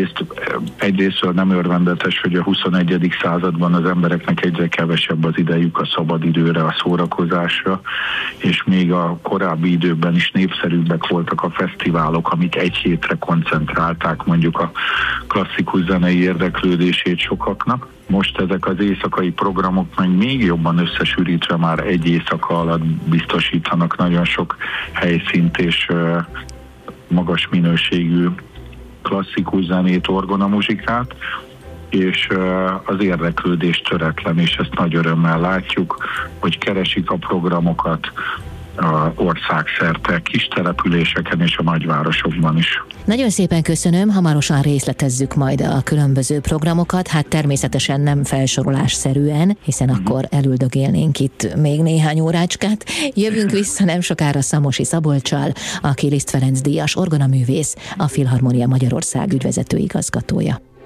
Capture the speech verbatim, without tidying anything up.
egyrészt, egyrésztről nem örvendetes, hogy a huszonegyedik században az embereknek egyre kevesebb az idejük a szabadidőre, a szórakozásra, és még a korábbi időkben is népszerűbbek voltak a fesztiválok, amik egy hétre koncentrálták mondjuk a klasszikus zenei érdeklődését sokaknak. Most ezek az éjszakai programok meg még jobban összesűrítve már egy éjszaka alatt biztosítanak nagyon sok helyszínt és magas minőségű klasszikus zenét, orgonamuzsikát, és az érdeklődés töretlen, és ezt nagy örömmel látjuk, hogy keresik a programokat a országszerte, kis településeken és a nagyvárosokban is. Nagyon szépen köszönöm, hamarosan részletezzük majd a különböző programokat, hát természetesen nem felsorolásszerűen, hiszen mm-hmm. akkor elüldögélnénk itt még néhány órácskát. Jövünk vissza nem sokára Szamosi Szabolccsal, aki Liszt Ferenc díjas orgonaművész, a Filharmonia Magyarország ügyvezető igazgatója.